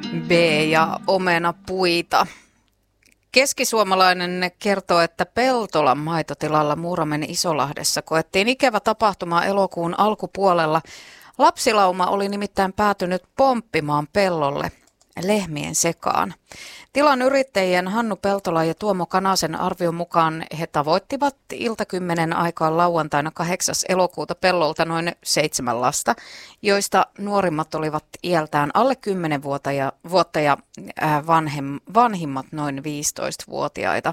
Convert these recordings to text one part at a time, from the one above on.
B ja omenapuita. Keskisuomalainen kertoo, että Peltolan maitotilalla Muuramen Isolahdessa koettiin ikävä tapahtuma elokuun alkupuolella. Lapsilauma oli nimittäin päätynyt pomppimaan pellolle lehmien sekaan. Tilan yrittäjien Hannu Peltola ja Tuomo Kanasen arvion mukaan he tavoittivat iltakymmenen aikaan lauantaina 8. elokuuta pellolta noin 7 lasta, joista nuorimmat olivat iältään alle 10 vuotta ja vanhimmat noin 15-vuotiaita.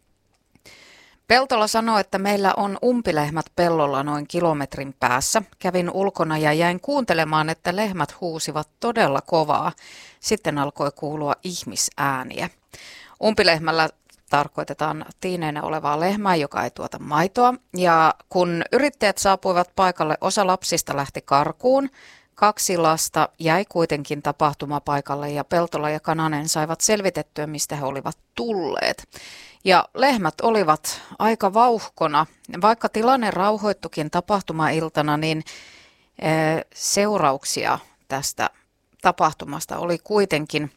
Peltola sanoi, että meillä on umpilehmät pellolla noin kilometrin päässä. Kävin ulkona ja jäin kuuntelemaan, että lehmät huusivat todella kovaa. Sitten alkoi kuulua ihmisääniä. Umpilehmällä tarkoitetaan tiineenä olevaa lehmää, joka ei tuota maitoa. Ja kun yrittäjät saapuivat paikalle, osa lapsista lähti karkuun. 2 lasta jäi kuitenkin tapahtumapaikalle ja Peltola ja Kananen saivat selvitettyä, mistä he olivat tulleet. Ja lehmät olivat aika vauhkona. Vaikka tilanne rauhoittukin tapahtumailtana, niin seurauksia tästä tapahtumasta oli kuitenkin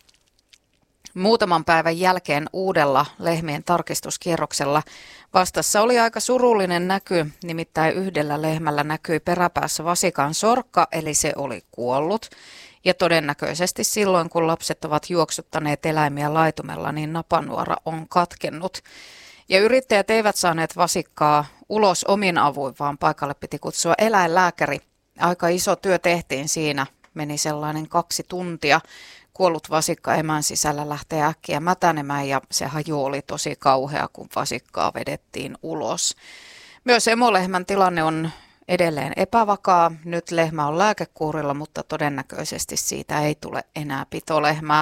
muutaman päivän jälkeen uudella lehmien tarkistuskierroksella. Vastassa oli aika surullinen näky, nimittäin yhdellä lehmällä näkyi peräpäässä vasikan sorkka, eli se oli kuollut. Ja todennäköisesti silloin, kun lapset ovat juoksuttaneet eläimiä laitumella, niin napanuora on katkennut. Ja yrittäjät eivät saaneet vasikkaa ulos omin avuin, vaan paikalle piti kutsua eläinlääkäri. Aika iso työ tehtiin siinä, meni sellainen 2 tuntia. Kuollut vasikka emän sisällä lähtee äkkiä mätänemään ja se haju oli tosi kauhea, kun vasikkaa vedettiin ulos. Myös emolehmän tilanne on edelleen epävakaa. Nyt lehmä on lääkekuurilla, mutta todennäköisesti siitä ei tule enää pitolehmää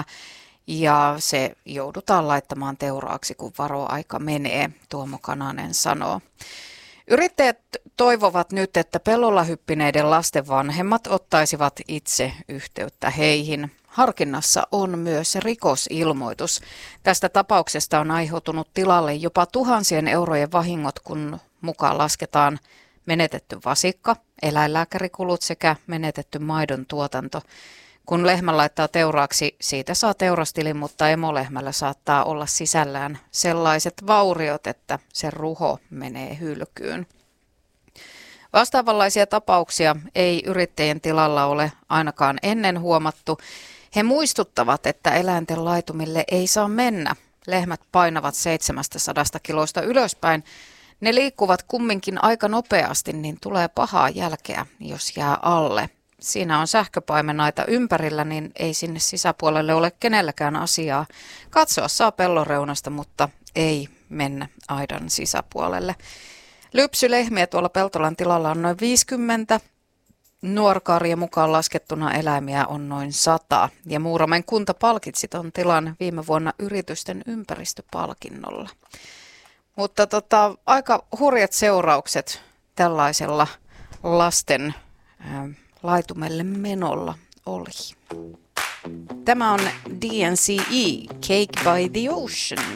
ja se joudutaan laittamaan teuraaksi, kun varoaika menee, Tuomo Kananen sanoo. Yrittäjät toivovat nyt, että pellolla hyppineiden lasten vanhemmat ottaisivat itse yhteyttä heihin. Harkinnassa on myös rikosilmoitus. Tästä tapauksesta on aiheutunut tilalle jopa tuhansien eurojen vahingot, kun mukaan lasketaan menetetty vasikka, eläinlääkärikulut sekä menetetty maidon tuotanto. Kun lehmä laittaa teuraaksi, siitä saa teurastilin, mutta emolehmällä saattaa olla sisällään sellaiset vauriot, että se ruho menee hylkyyn. Vastaavanlaisia tapauksia ei yrittäjien tilalla ole ainakaan ennen huomattu. He muistuttavat, että eläinten laitumille ei saa mennä. Lehmät painavat 700 kiloista ylöspäin. Ne liikkuvat kumminkin aika nopeasti, niin tulee pahaa jälkeä, jos jää alle. Siinä on sähköpaimenaita ympärillä, niin ei sinne sisäpuolelle ole kenelläkään asiaa. Katsoa saa pellon reunasta, mutta ei mennä aidan sisäpuolelle. Lypsylehmiä tuolla Peltolan tilalla on noin 50. Nuorkaaria mukaan laskettuna eläimiä on noin 100. Ja Muuramen kunta palkitsi ton tilan viime vuonna yritysten ympäristöpalkinnolla. Mutta aika hurjat seuraukset tällaisella lasten laitumelle menolla oli. Tämä on DNCE, Cake by the Ocean.